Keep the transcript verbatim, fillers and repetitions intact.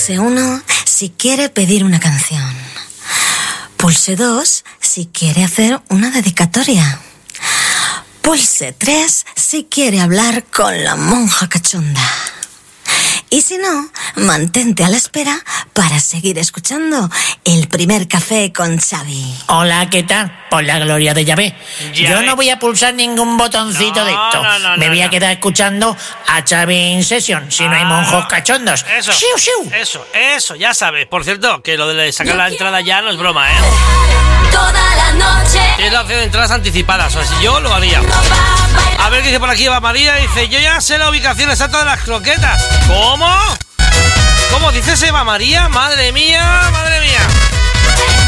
Pulse uno si quiere pedir una canción. Pulse dos si quiere hacer una dedicatoria. Pulse tres si quiere hablar con la monja cachonda. Y si no, mantente a la espera para seguir escuchando El Primer Café con Xavi. Hola, ¿qué tal? Por la gloria de Yahvé. Yo no voy a pulsar ningún botoncito No, de esto. no, no, Me no, voy a no. quedar escuchando a Xavi in session, si no hay Ah, monjos cachondos. Eso, ¡Siu, siu! eso, eso, ya sabes. Por cierto, que lo de sacar la entrada ya no es broma, ¿eh? Toda la noche. Es la opción de entradas anticipadas, o así yo lo haría. A ver qué dice por aquí Eva María. Dice, yo ya sé la ubicación exacta de las croquetas. ¿Cómo? ¿Cómo dices Eva María? Madre mía, madre mía.